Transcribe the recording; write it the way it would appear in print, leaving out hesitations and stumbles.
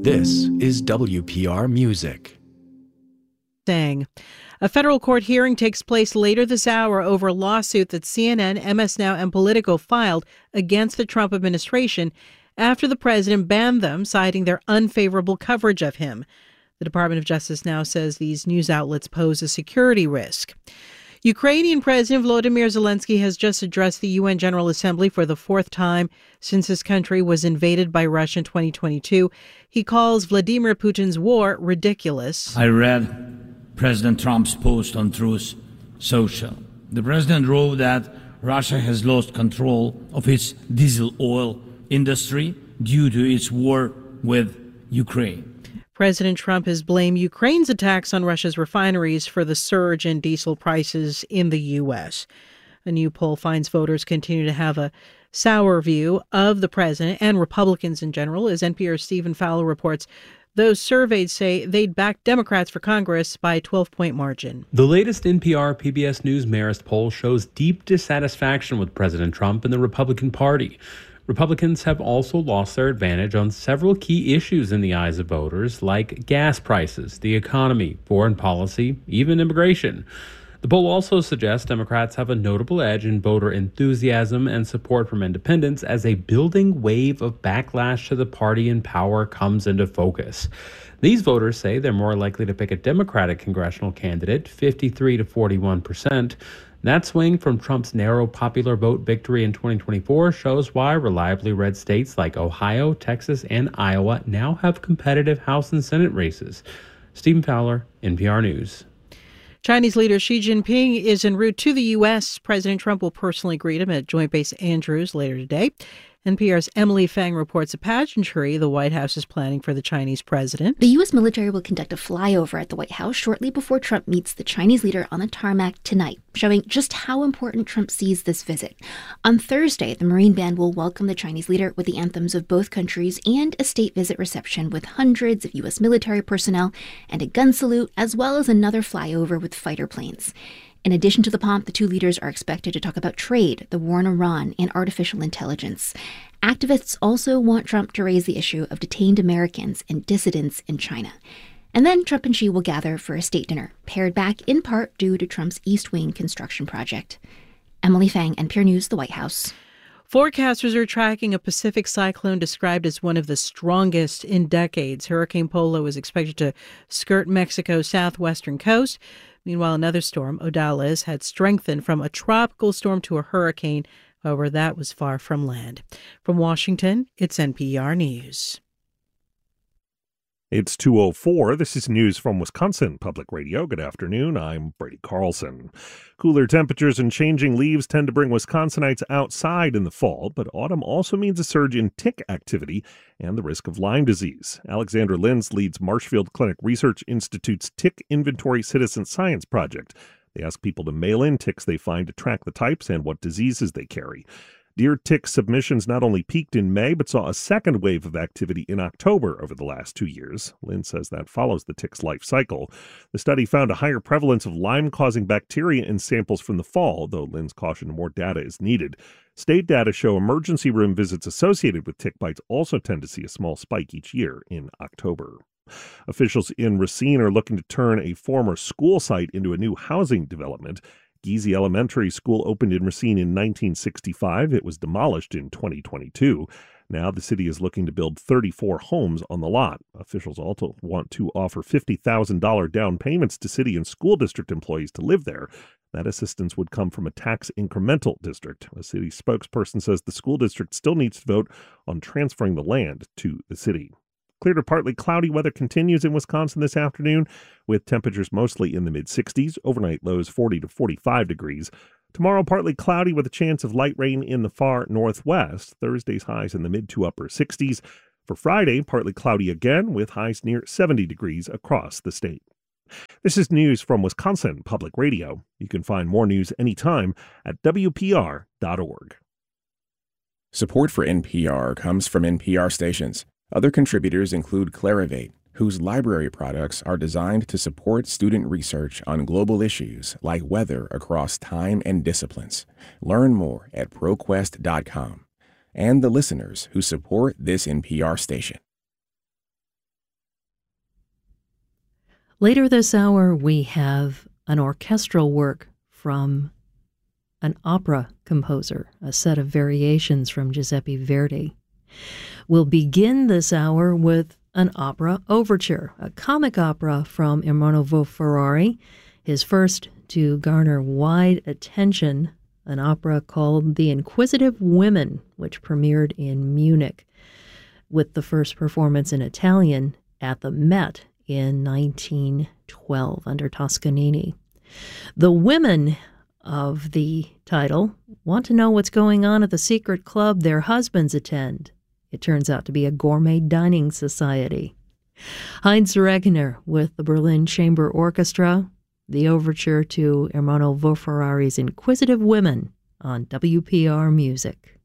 This is WPR Music. A federal court hearing takes place later this hour over a lawsuit that CNN, MS Now, and Politico filed against the Trump administration after the president banned them, citing their unfavorable coverage of him. The Department of Justice now says these news outlets pose a security risk. Ukrainian President Volodymyr Zelensky has just addressed the UN General Assembly for the fourth time since his country was invaded by Russia in 2022. He calls Vladimir Putin's war ridiculous. I read President Trump's post on Truth Social. The president wrote that Russia has lost control of its diesel oil industry due to its war with Ukraine. President Trump has blamed Ukraine's attacks on Russia's refineries for the surge in diesel prices in the U.S. A new poll finds voters continue to have a sour view of the president and Republicans in general. As NPR's Stephen Fowler reports, those surveyed say they'd back Democrats for Congress by a 12-point margin. The latest NPR PBS News Marist poll shows deep dissatisfaction with President Trump and the Republican Party. Republicans have also lost their advantage on several key issues in the eyes of voters, like gas prices, the economy, foreign policy, even immigration. The poll also suggests Democrats have a notable edge in voter enthusiasm and support from independents as a building wave of backlash to the party in power comes into focus. These voters say they're more likely to pick a Democratic congressional candidate, 53 to 41%. That swing from Trump's narrow popular vote victory in 2024 shows why reliably red states like Ohio, Texas, and Iowa now have competitive House and Senate races. Stephen Fowler, NPR News. Chinese leader Xi Jinping is en route to the U.S. President Trump will personally greet him at Joint Base Andrews later today. NPR's Emily Fang reports a pageantry the White House is planning for the Chinese president. The U.S. military will conduct a flyover at the White House shortly before Trump meets the Chinese leader on the tarmac tonight, showing just how important Trump sees this visit. On Thursday, the Marine Band will welcome the Chinese leader with the anthems of both countries and a state visit reception with hundreds of U.S. military personnel and a gun salute, as well as another flyover with fighter planes. In addition to the pomp, the two leaders are expected to talk about trade, the war in Iran, and artificial intelligence. Activists also want Trump to raise the issue of detained Americans and dissidents in China. And then Trump and Xi will gather for a state dinner, pared back in part due to Trump's East Wing construction project. Emily Fang, NPR News, the White House. Forecasters are tracking a Pacific cyclone described as one of the strongest in decades. Hurricane Polo is expected to skirt Mexico's southwestern coast. Meanwhile, another storm, Odalis, had strengthened from a tropical storm to a hurricane. However, that was far from land. From Washington, it's NPR News. It's 2:04. This is news from Wisconsin Public Radio. Good afternoon. I'm Brady Carlson. Cooler temperatures and changing leaves tend to bring Wisconsinites outside in the fall, but autumn also means a surge in tick activity and the risk of Lyme disease. Alexandra Linz leads Marshfield Clinic Research Institute's Tick Inventory Citizen Science Project. They ask people to mail in ticks they find to track the types and what diseases they carry. Deer tick submissions not only peaked in May, but saw a second wave of activity in October over the last 2 years. Lynn says that follows the tick's life cycle. The study found a higher prevalence of Lyme-causing bacteria in samples from the fall, though Lynn's cautioned more data is needed. State data show emergency room visits associated with tick bites also tend to see a small spike each year in October. Officials in Racine are looking to turn a former school site into a new housing development. Giese Elementary School opened in Racine in 1965. It was demolished in 2022. Now the city is looking to build 34 homes on the lot. Officials also want to offer $50,000 down payments to city and school district employees to live there. That assistance would come from a tax incremental district. A city spokesperson says the school district still needs to vote on transferring the land to the city. Clear to partly cloudy weather continues in Wisconsin this afternoon, with temperatures mostly in the mid-60s, overnight lows 40 to 45 degrees. Tomorrow, partly cloudy with a chance of light rain in the far northwest. Thursday's highs in the mid to upper 60s. For Friday, partly cloudy again, with highs near 70 degrees across the state. This is news from Wisconsin Public Radio. You can find more news anytime at WPR.org. Support for NPR comes from NPR stations. Other contributors include Clarivate, whose library products are designed to support student research on global issues like weather across time and disciplines. Learn more at ProQuest.com. And the listeners who support this NPR station. Later this hour, we have an orchestral work from an opera composer, a set of variations from Giuseppe Verdi. We'll begin this hour with an opera overture, a comic opera from Ermanno Ferrari, his first to garner wide attention, an opera called The Inquisitive Women, which premiered in Munich, with the first performance in Italian at the Met in 1912 under Toscanini. The women of the title want to know what's going on at the secret club their husbands attend. It turns out to be a gourmet dining society. Heinz Regner with the Berlin Chamber Orchestra, the overture to Ermanno Ferrari's Inquisitive Women on WPR Music.